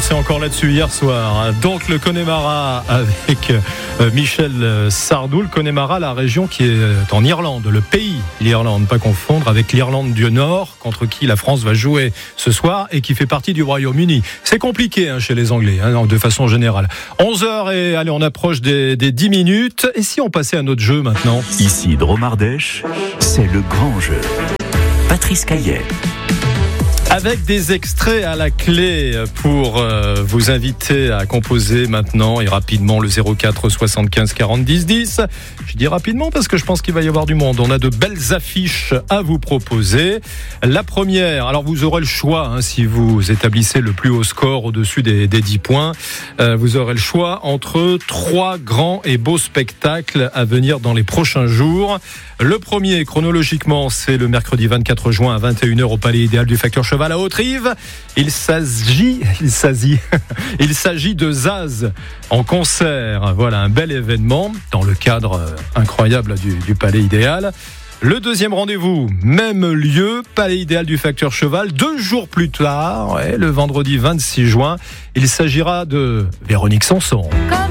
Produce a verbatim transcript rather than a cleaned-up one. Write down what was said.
dansé encore là-dessus hier soir. Donc le Connemara avec euh, Michel Sardou. Le Connemara, la région qui est en Irlande, le pays l'Irlande, pas confondre avec l'Irlande du Nord, contre qui la France va jouer ce soir et qui fait partie du Royaume-Uni. C'est compliqué hein, chez les Anglais, hein, de façon générale. onze heures et allez, on approche des, des dix minutes. Et si on passait à notre jeu maintenant ? Ici Dromardèche, c'est le grand jeu. Patrice Caillet. Avec des extraits à la clé pour euh, vous inviter à composer maintenant et rapidement le zéro quatre soixante-quinze quarante dix dix. Je dis rapidement parce que je pense qu'il va y avoir du monde. On a de belles affiches à vous proposer. La première, alors vous aurez le choix, hein, si vous établissez le plus haut score au-dessus des, des dix points, euh, vous aurez le choix entre trois grands et beaux spectacles à venir dans les prochains jours. Le premier, chronologiquement, c'est le mercredi vingt-quatre juin à vingt et une heures au Palais Idéal du Facteur Cheval à Haute-Rive. Il s'agit, il s'agit, il s'agit de Zaz en concert. Voilà, un bel événement dans le cadre incroyable du, du Palais Idéal. Le deuxième rendez-vous, même lieu, Palais Idéal du Facteur Cheval, deux jours plus tard, ouais, le vendredi vingt-six juin, il s'agira de Véronique Sanson. Comme